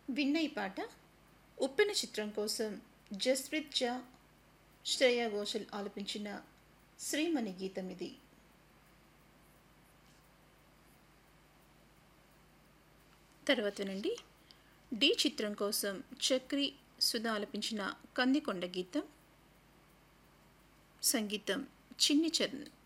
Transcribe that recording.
విన్న ఈ పాట ఉప్పెన చిత్రం కోసం జస్ప్రీత్ జా, శ్రేయా ఘోషల్ ఆలపించిన శ్రీమణి గీతం ఇది. తర్వాత వినండి డి చిత్రం కోసం చక్రి సుధా ఆలపించిన కందికొండ గీతం. సంగీతం చిన్ని చరణ్.